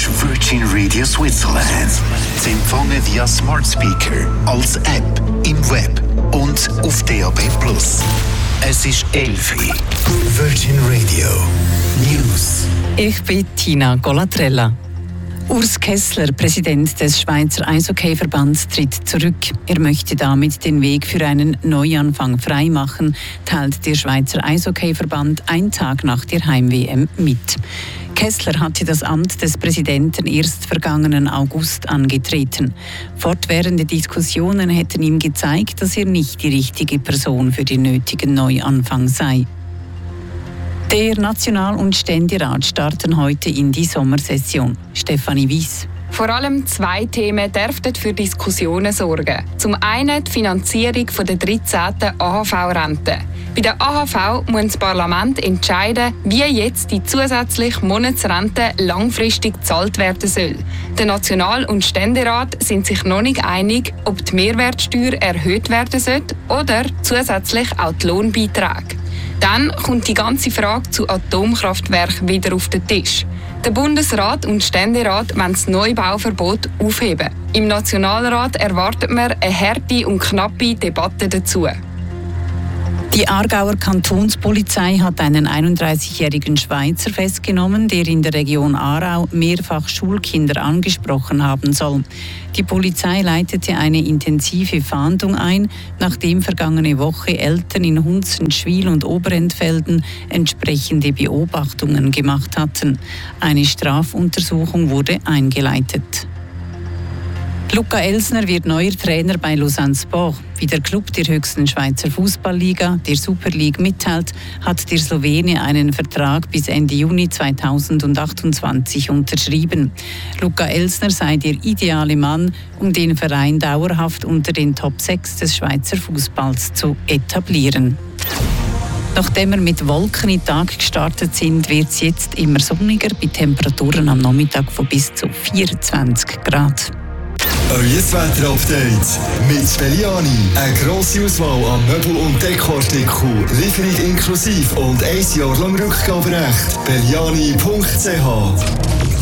ist Virgin Radio Switzerland. Zu empfangen via Smart Speaker, als App, im Web und auf DAB+. Es ist 11 Uhr. Virgin Radio News. Ich bin Tina Golatrella. Urs Kessler, Präsident des Schweizer Eishockey-Verbands, tritt zurück. Er möchte damit den Weg für einen Neuanfang freimachen, teilt der Schweizer Eishockey-Verband einen Tag nach der Heim-WM mit. Kessler hatte das Amt des Präsidenten erst vergangenen August angetreten. Fortwährende Diskussionen hätten ihm gezeigt, dass er nicht die richtige Person für den nötigen Neuanfang sei. Der National- und Ständerat starten heute in die Sommersession. Stefanie Wyss. Vor allem zwei Themen dürften für Diskussionen sorgen. Zum einen die Finanzierung der 13. AHV-Rente. Bei der AHV muss das Parlament entscheiden, wie jetzt die zusätzliche Monatsrente langfristig gezahlt werden soll. Der National- und Ständerat sind sich noch nicht einig, ob die Mehrwertsteuer erhöht werden soll oder zusätzlich auch die Lohnbeiträge. Dann kommt die ganze Frage zu Atomkraftwerken wieder auf den Tisch. Der Bundesrat und Ständerat wollen das Neubauverbot aufheben. Im Nationalrat erwartet man eine harte und knappe Debatte dazu. Die Aargauer Kantonspolizei hat einen 31-jährigen Schweizer festgenommen, der in der Region Aarau mehrfach Schulkinder angesprochen haben soll. Die Polizei leitete eine intensive Fahndung ein, nachdem vergangene Woche Eltern in Hunzen, Schwil und Oberentfelden entsprechende Beobachtungen gemacht hatten. Eine Strafuntersuchung wurde eingeleitet. Luca Elsner wird neuer Trainer bei Lausanne Sport. Wie der Club der höchsten Schweizer Fußballliga, der Super League, mitteilt, hat der Slowene einen Vertrag bis Ende Juni 2028 unterschrieben. Luca Elsner sei der ideale Mann, um den Verein dauerhaft unter den Top 6 des Schweizer Fußballs zu etablieren. Nachdem wir mit Wolken in den Tag gestartet sind, wird es jetzt immer sonniger bei Temperaturen am Nachmittag von bis zu 24 Grad. Euer Wetter-Update mit Belliani. Eine grosse Auswahl an Möbel- und Dekoartikeln, Lieferung inklusive und 1 Jahr lang Rückgaberecht. Belliani.ch